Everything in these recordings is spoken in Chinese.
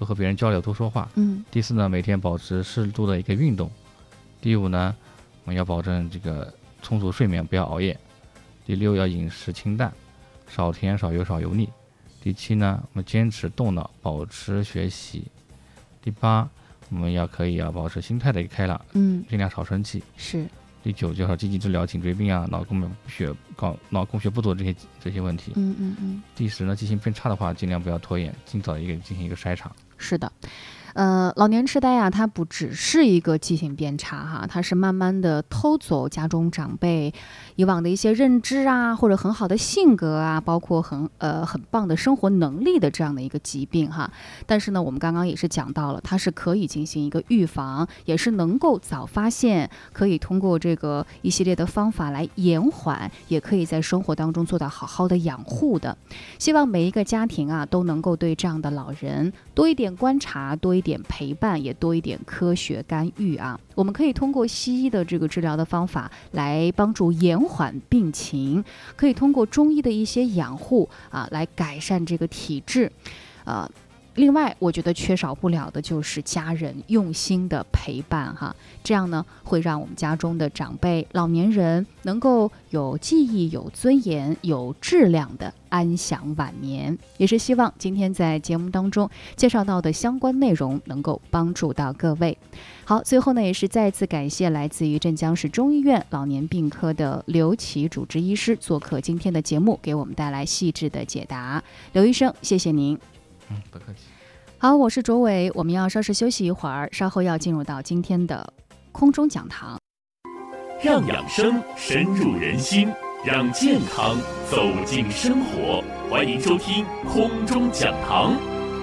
多和别人交流，多说话。第4呢，每天保持适度的一个运动。第5呢，我们要保证这个充足睡眠，不要熬夜。第6，要饮食清淡，少甜少油少油腻。第7呢，我们坚持动脑，保持学习。第8，我们要保持心态的一个开朗，尽量少生气。 是。 第9，就是积极治疗颈椎病啊、脑供血不足这些问题。第10呢，记性变差的话，尽量不要拖延，尽早进行一个筛查。 是的。老年痴呆啊，它不只是一个记性变差哈，它是慢慢的偷走家中长辈以往的一些认知啊，或者很好的性格啊，包括很棒的生活能力的这样的一个疾病哈。但是呢，我们刚刚也是讲到了，它是可以进行一个预防，也是能够早发现，可以通过这个一系列的方法来延缓，也可以在生活当中做到好好的养护的。希望每一个家庭啊，都能够对这样的老人多一点观察，多一点陪伴，也多一点科学干预啊。我们可以通过西医的这个治疗的方法来帮助延缓病情，可以通过中医的一些养护啊，来改善这个体质。另外我觉得缺少不了的就是家人用心的陪伴哈，这样呢会让我们家中的长辈老年人能够有记忆、有尊严、有质量的安享晚年。也是希望今天在节目当中介绍到的相关内容能够帮助到各位。好，最后呢也是再次感谢来自于镇江市中医院老年病科的刘琦主治医师做客今天的节目，给我们带来细致的解答。刘医生，谢谢您。 不客气。 好，我是卓伟，我们要稍事休息一会儿，稍后要进入到今天的空中讲堂。 让养生深入人心，让健康走进生活，欢迎收听空中讲堂。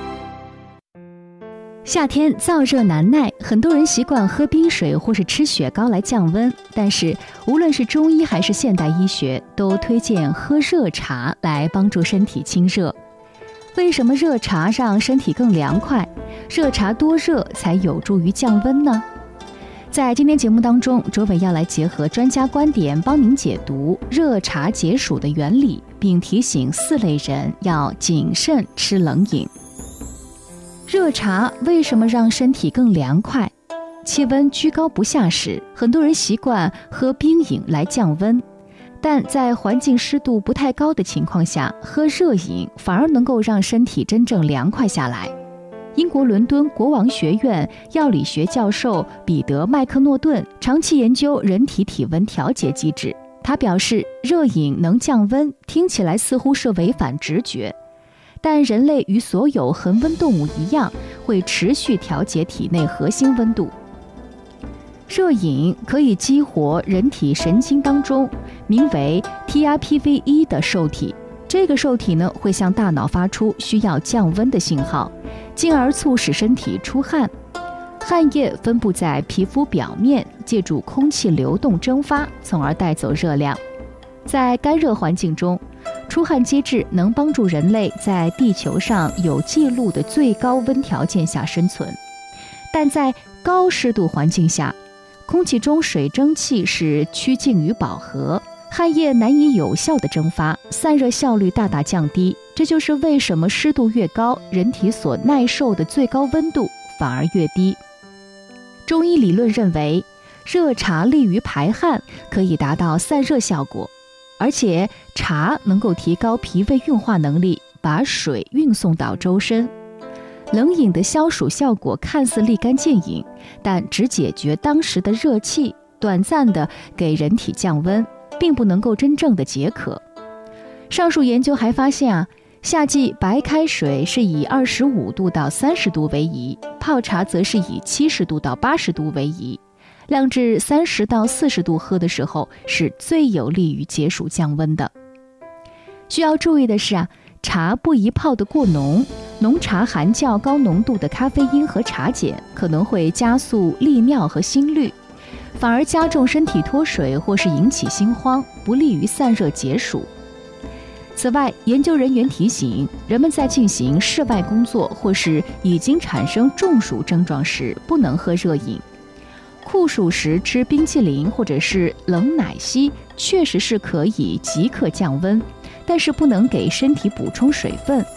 夏天燥热难耐，很多人习惯喝冰水或是吃雪糕来降温，但是无论是中医还是现代医学，都推荐喝热茶来帮助身体清热。为什么热茶让身体更凉快？热茶多热才有助于降温呢？在今天节目当中，卓伟要来结合专家观点，帮您解读热茶解暑的原理，并提醒4类人要谨慎吃冷饮。热茶为什么让身体更凉快？气温居高不下时，很多人习惯喝冰饮来降温，但在环境湿度不太高的情况下，喝热饮反而能够让身体真正凉快下来。英国伦敦国王学院药理学教授彼得·麦克诺顿长期研究人体体温调节机制，他表示，热饮能降温，听起来似乎是违反直觉，但人类与所有恒温动物一样，会持续调节体内核心温度。热饮可以激活人体神经当中名为 TRPV1 的受体，这个受体呢会向大脑发出需要降温的信号，进而促使身体出汗。汗液分布在皮肤表面，借助空气流动蒸发，从而带走热量。在干热环境中，出汗机制能帮助人类在地球上有记录的最高温条件下生存，但在高湿度环境下，空气中水蒸气是趋近于饱和，汗液难以有效的蒸发，散热效率大大降低。这就是为什么湿度越高，人体所耐受的最高温度反而越低。中医理论认为，热茶利于排汗，可以达到散热效果，而且茶能够提高脾胃运化能力，把水运送到周身。冷饮的消暑效果看似立竿见影，但只解决当时的热气，短暂的给人体降温，并不能够真正的解渴。上述研究还发现夏季白开水是以25度到30度为宜，泡茶则是以70度到80度为宜，晾至30到40度喝的时候是最有利于解暑降温的。需要注意的是茶不宜泡得过浓，浓茶含较高浓度的咖啡因和茶碱，可能会加速利尿和心律，反而加重身体脱水或是引起心慌，不利于散热解暑。此外，研究人员提醒，人们在进行室外工作或是已经产生中暑症状时，不能喝热饮。酷暑时吃冰淇淋或者是冷奶昔确实是可以即刻降温，但是不能给身体补充水分。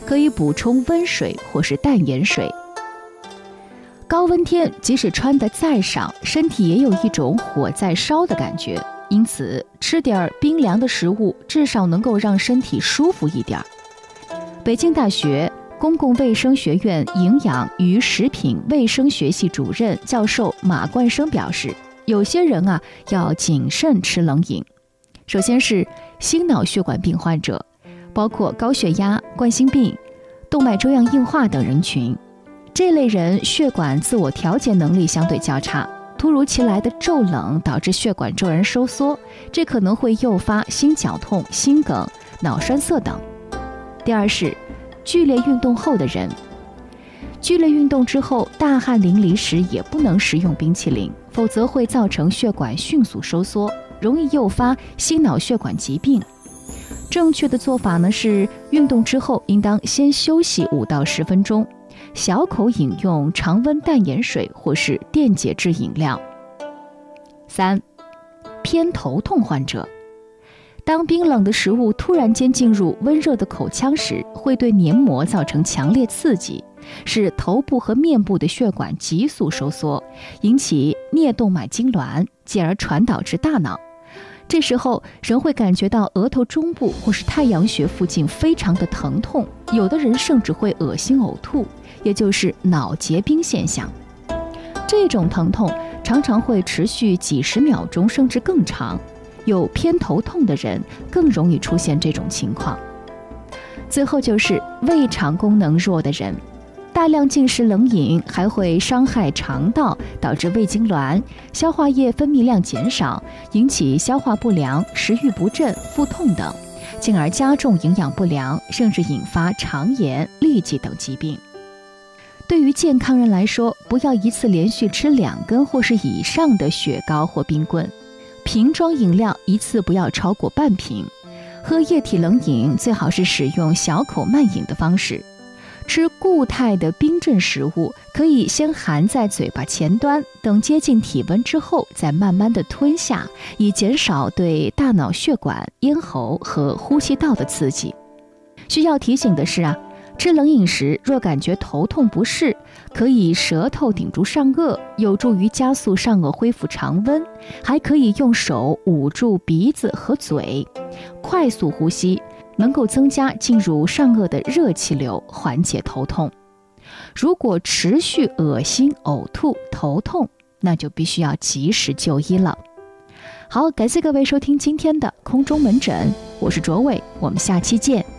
可以补充温水或是淡盐水。高温天即使穿得再少，身体也有一种火在烧的感觉，因此吃点冰凉的食物至少能够让身体舒服一点。北京大学公共卫生学院营养与食品卫生学系主任教授马冠生表示，有些人要谨慎吃冷饮。首先是心脑血管病患者，包括高血压、冠心病、动脉粥样硬化等人群。这类人血管自我调节能力相对较差，突如其来的骤冷导致血管骤然收缩，这可能会诱发心绞痛、心梗、脑栓塞等。第二是剧烈运动后的人，剧烈运动之后大汗淋漓时也不能食用冰淇淋，否则会造成血管迅速收缩，容易诱发心脑血管疾病。正确的做法是运动之后应当先休息5到10分钟，小口饮用常温淡盐水或是电解质饮料。3. 偏头痛患者，当冰冷的食物突然间进入温热的口腔时，会对黏膜造成强烈刺激，使头部和面部的血管急速收缩，引起颞动脉痉挛，继而传导至大脑。这时候人会感觉到额头中部或是太阳穴附近非常的疼痛，有的人甚至会恶心呕吐，也就是脑结冰现象。这种疼痛常常会持续几十秒钟甚至更长，有偏头痛的人更容易出现这种情况。最后就是胃肠功能弱的人，大量进食冷饮还会伤害肠道，导致胃痉挛，消化液分泌量减少，引起消化不良、食欲不振、腹痛等，进而加重营养不良，甚至引发肠炎、痢疾等疾病。对于健康人来说，不要一次连续吃2根或是以上的雪糕或冰棍，瓶装饮料一次不要超过半瓶，喝液体冷饮最好是使用小口慢饮的方式。吃固态的冰镇食物可以先含在嘴巴前端，等接近体温之后再慢慢的吞下，以减少对大脑血管、咽喉和呼吸道的刺激。需要提醒的是吃冷饮时若感觉头痛不适，可以舌头顶住上颚，有助于加速上颚恢复常温，还可以用手捂住鼻子和嘴，快速呼吸，能够增加进入上颚的热气流，缓解头痛。如果持续恶心、呕吐、头痛，那就必须要及时就医了。好，感谢各位收听今天的空中门诊，我是卓伟，我们下期见。